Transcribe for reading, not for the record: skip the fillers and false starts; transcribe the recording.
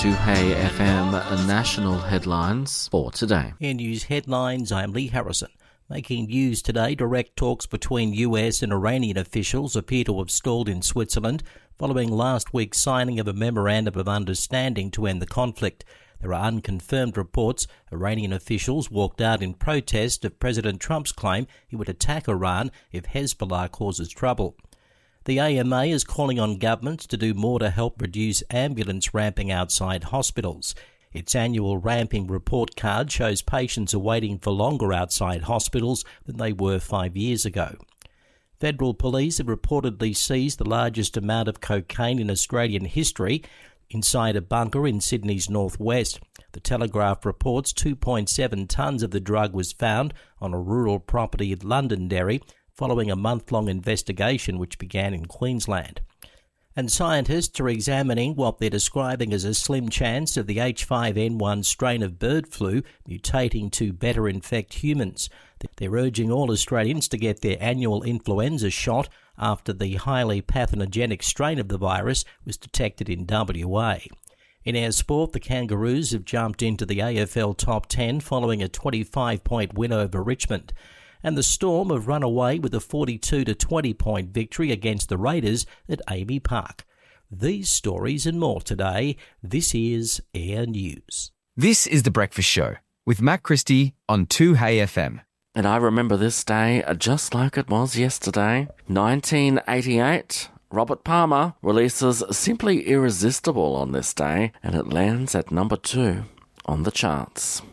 2Hey FM national headlines for today. In news headlines, I'm Lee Harrison. Making news today, direct talks between US and Iranian officials appear to have stalled in Switzerland following last week's signing of a memorandum of understanding to end the conflict. There are unconfirmed reports Iranian officials walked out in protest of President Trump's claim he would attack Iran if Hezbollah causes trouble. The AMA is calling on governments to do more to help reduce ambulance ramping outside hospitals. Its annual ramping report card shows patients are waiting for longer outside hospitals than they were 5 years ago. Federal police have reportedly seized the largest amount of cocaine in Australian history inside a bunker in Sydney's northwest. The Telegraph reports 2.7 tonnes of the drug was found on a rural property at Londonderry following a month-long investigation which began in Queensland. And scientists are examining what they're describing as a slim chance of the H5N1 strain of bird flu mutating to better infect humans. They're urging all Australians to get their annual influenza shot after the highly pathogenic strain of the virus was detected in WA. In our sport, the Kangaroos have jumped into the AFL top 10 following a 25-point win over Richmond. And the Storm have run away with a 42-20-point victory against the Raiders at Amy Park. These stories and more today. This is Air News. This is The Breakfast Show with Matt Christie on 2Hey FM. And I remember this day just like it was yesterday. 1988, Robert Palmer releases Simply Irresistible on this day, and it lands at number 2 on the charts.